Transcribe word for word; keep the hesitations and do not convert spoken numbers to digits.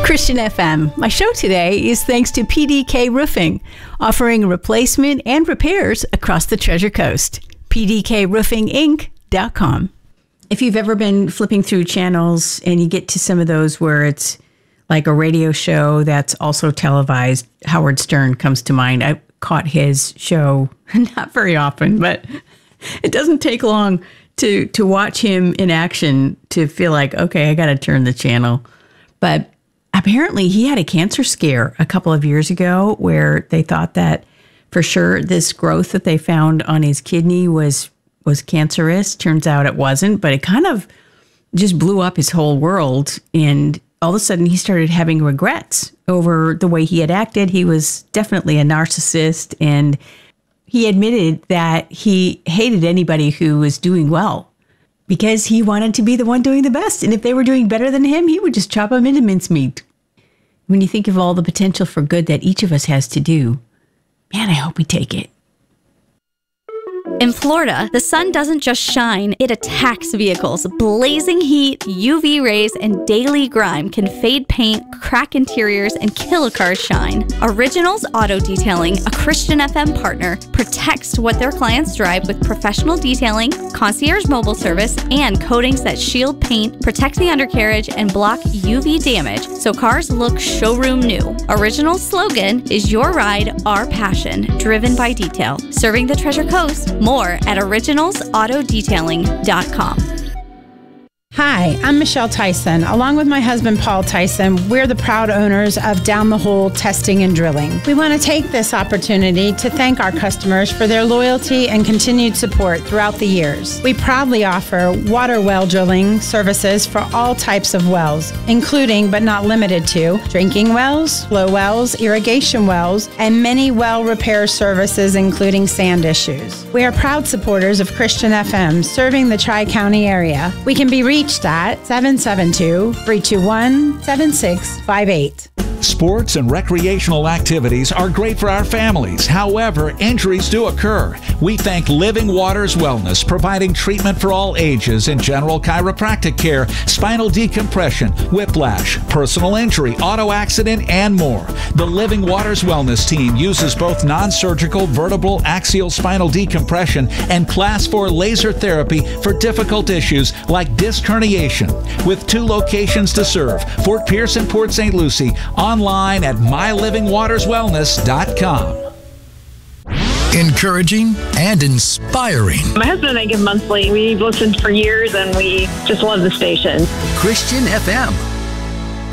Christian F M. My show today is thanks to P D K Roofing, offering replacement and repairs across the Treasure Coast. P D K roofing inc dot com. If you've ever been flipping through channels and you get to some of those where it's like a radio show that's also televised, Howard Stern comes to mind. I caught his show not very often, but it doesn't take long to to watch him in action to feel like, okay, I got to turn the channel. But apparently he had a cancer scare a couple of years ago where they thought that for sure this growth that they found on his kidney was was cancerous. Turns out it wasn't, but it kind of just blew up his whole world. And all of a sudden he started having regrets over the way he had acted. He was definitely a narcissist, and he admitted that he hated anybody who was doing well because he wanted to be the one doing the best. And if they were doing better than him, he would just chop them into mincemeat. When you think of all the potential for good that each of us has to do, man, I hope we take it. In Florida, the sun doesn't just shine, it attacks vehicles. Blazing heat, U V rays, and daily grime can fade paint, crack interiors, and kill a car's shine. Originals Auto Detailing, a Christian F M partner, protects what their clients drive with professional detailing, concierge mobile service, and coatings that shield paint, protect the undercarriage, and block U V damage so cars look showroom new. Original's slogan is "Your ride, our passion," driven by detail. Serving the Treasure Coast. More at originals auto detailing dot com. Hi, I'm Michelle Tyson. Along with my husband, Paul Tyson, we're the proud owners of Down the Hole Testing and Drilling. We want to take this opportunity to thank our customers for their loyalty and continued support throughout the years. We proudly offer water well drilling services for all types of wells, including but not limited to drinking wells, flow wells, irrigation wells, and many well repair services, including sand issues. We are proud supporters of Christian F M, serving the Tri-County area. We can be reached at seven seven two, three two one, seven six five eight. Sports and recreational activities are great for our families. However, injuries do occur. We thank Living Waters Wellness, providing treatment for all ages in general chiropractic care, spinal decompression, whiplash, personal injury, auto accident, and more. The Living Waters Wellness team uses both non-surgical vertebral axial spinal decompression and class four laser therapy for difficult issues like disc herniation. With two locations to serve, Fort Pierce and Port Saint Lucie, online at my living waters wellness dot com. Encouraging and inspiring. My husband and I give monthly. We've listened for years and we just love the station. Christian F M.